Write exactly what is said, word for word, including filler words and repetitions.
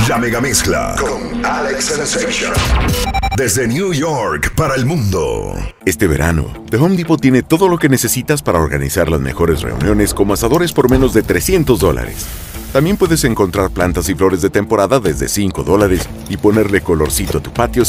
La Megamezcla con Alex Sensation. Desde New York para el mundo. Este verano, The Home Depot tiene todo lo que necesitas para organizar las mejores reuniones como asadores por menos de trescientos dólares. También puedes encontrar plantas y flores de temporada desde cinco dólares y ponerle colorcito a tu patio